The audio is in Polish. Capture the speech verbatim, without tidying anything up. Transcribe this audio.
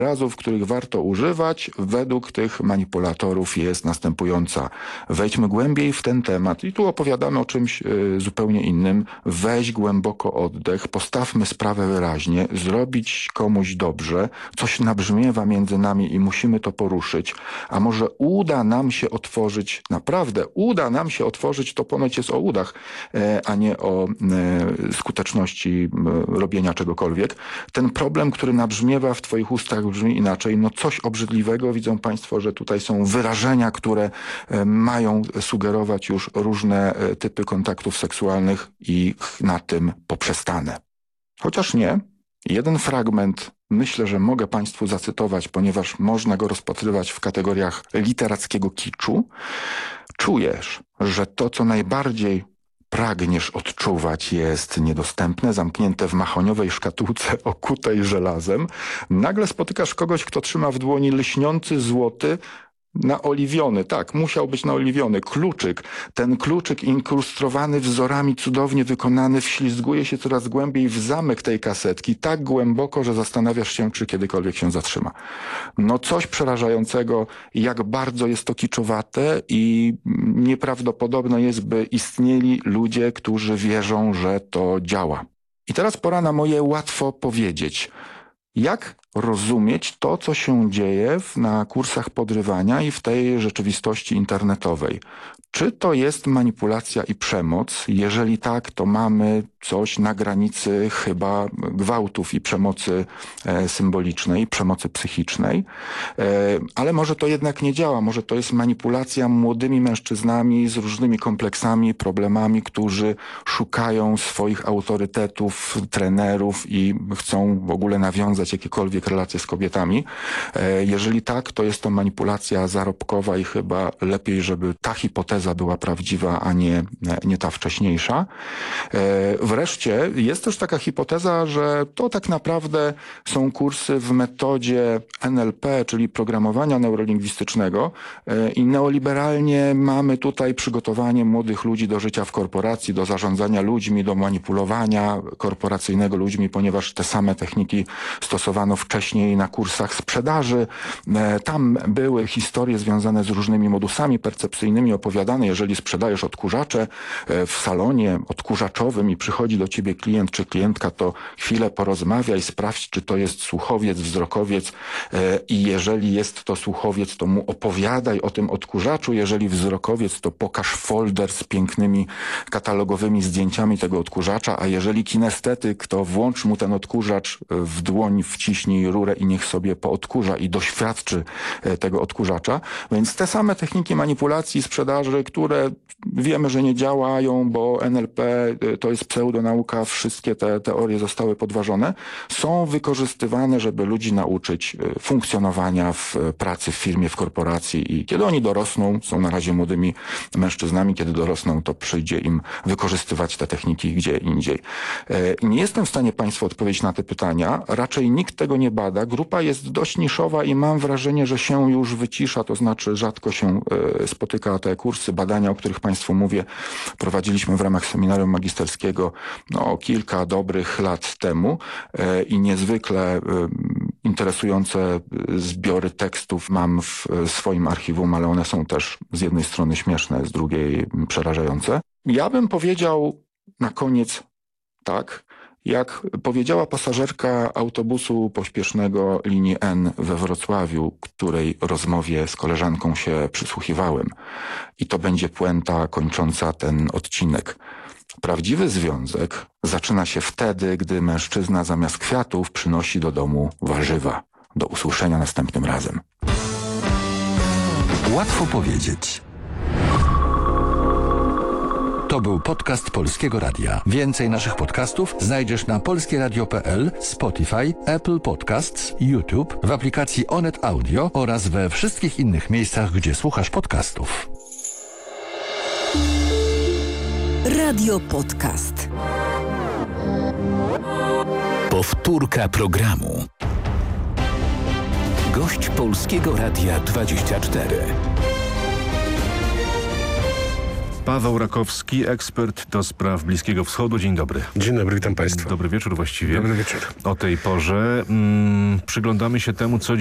razów, których warto używać według tych manipulatorów jest następująca. Wejdźmy głębiej w ten temat i tu opowiadamy o czymś y, zupełnie innym. Weź głęboko oddech, postawmy sprawę wyraźnie, zrobić komuś dobrze, coś nabrzmiewa między nami i musimy to poruszyć, a może uda nam się otworzyć, naprawdę uda nam się otworzyć, to ponoć jest o udach, e, a nie o e, skuteczności e, robienia czegokolwiek. Ten problem, który nabrzmiewa w twoich ustach, brzmi inaczej. No coś obrzydliwego. Widzą państwo, że tutaj są wyrażenia, które e, mają sugerować już różne e, typy kontaktów seksualnych i na tym poprzestanę. Chociaż nie. Jeden fragment myślę, że mogę państwu zacytować, ponieważ można go rozpatrywać w kategoriach literackiego kiczu. Czujesz, że to, co najbardziej pragniesz odczuwać, jest niedostępne, zamknięte w mahoniowej szkatułce okutej żelazem. Nagle spotykasz kogoś, kto trzyma w dłoni lśniący złoty, naoliwiony, tak, musiał być naoliwiony, kluczyk. Ten kluczyk inkrustrowany wzorami, cudownie wykonany, wślizguje się coraz głębiej w zamek tej kasetki, tak głęboko, że zastanawiasz się, czy kiedykolwiek się zatrzyma. No coś przerażającego, jak bardzo jest to kiczowate i nieprawdopodobne jest, by istnieli ludzie, którzy wierzą, że to działa. I teraz pora na moje łatwo powiedzieć. Jak rozumieć to, co się dzieje na kursach podrywania i w tej rzeczywistości internetowej? Czy to jest manipulacja i przemoc? Jeżeli tak, to mamy coś na granicy chyba gwałtów i przemocy e, symbolicznej, przemocy psychicznej. E, ale może to jednak nie działa. Może to jest manipulacja młodymi mężczyznami z różnymi kompleksami, problemami, którzy szukają swoich autorytetów, trenerów i chcą w ogóle nawiązać jakiekolwiek relacje z kobietami. E, jeżeli tak, to jest to manipulacja zarobkowa i chyba lepiej, żeby ta hipoteza była prawdziwa, a nie, nie ta wcześniejsza. Wreszcie jest też taka hipoteza, że to tak naprawdę są kursy w metodzie N L P, czyli programowania neurolingwistycznego i neoliberalnie mamy tutaj przygotowanie młodych ludzi do życia w korporacji, do zarządzania ludźmi, do manipulowania korporacyjnego ludźmi, ponieważ te same techniki stosowano wcześniej na kursach sprzedaży. Tam były historie związane z różnymi modusami percepcyjnymi opowiadane. Jeżeli sprzedajesz odkurzacze w salonie odkurzaczowym i przychodzi do ciebie klient czy klientka, to chwilę porozmawiaj, sprawdź, czy to jest słuchowiec, wzrokowiec i jeżeli jest to słuchowiec, to mu opowiadaj o tym odkurzaczu. Jeżeli wzrokowiec, to pokaż folder z pięknymi katalogowymi zdjęciami tego odkurzacza, a jeżeli kinestetyk, to włącz mu ten odkurzacz w dłoń, wciśnij rurę i niech sobie poodkurza i doświadczy tego odkurzacza. Więc te same techniki manipulacji, sprzedaży, które wiemy, że nie działają, bo N L P to jest pseudonauka, wszystkie te teorie zostały podważone, są wykorzystywane, żeby ludzi nauczyć funkcjonowania w pracy, w firmie, w korporacji i kiedy oni dorosną, są na razie młodymi mężczyznami, kiedy dorosną, to przyjdzie im wykorzystywać te techniki gdzie indziej. Nie jestem w stanie państwu odpowiedzieć na te pytania, raczej nikt tego nie bada, grupa jest dość niszowa i mam wrażenie, że się już wycisza, to znaczy rzadko się spotyka te kursy, badania, o których państwu mówię, prowadziliśmy w ramach seminarium magisterskiego no, kilka dobrych lat temu e, i niezwykle e, interesujące zbiory tekstów mam w swoim archiwum, ale one są też z jednej strony śmieszne, z drugiej przerażające. Ja bym powiedział na koniec tak, jak powiedziała pasażerka autobusu pośpiesznego linii N we Wrocławiu, której rozmowie z koleżanką się przysłuchiwałem. I to będzie puenta kończąca ten odcinek. Prawdziwy związek zaczyna się wtedy, gdy mężczyzna zamiast kwiatów przynosi do domu warzywa. Do usłyszenia następnym razem. Łatwo powiedzieć. To był podcast Polskiego Radia. Więcej naszych podcastów znajdziesz na polskieradio kropka p l, Spotify, Apple Podcasts, YouTube, w aplikacji Onet Audio oraz we wszystkich innych miejscach, gdzie słuchasz podcastów. Radio Podcast. Powtórka programu. Gość Polskiego Radia dwadzieścia cztery. Paweł Rakowski, ekspert do spraw Bliskiego Wschodu. Dzień dobry. Dzień dobry, witam Państwa. Dobry wieczór właściwie. Dobry wieczór. O tej porze mm, przyglądamy się temu, co